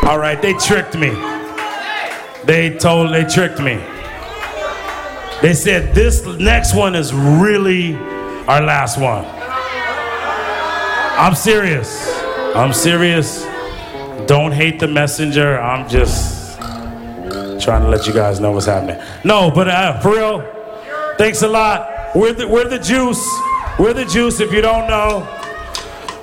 All right, they tricked me. They tricked me. They said this next one is really our last one. I'm serious. Don't hate the messenger. I'm just trying to let you guys know what's happening. No, but for real, thanks a lot. We're the juice. We're the juice if you don't know.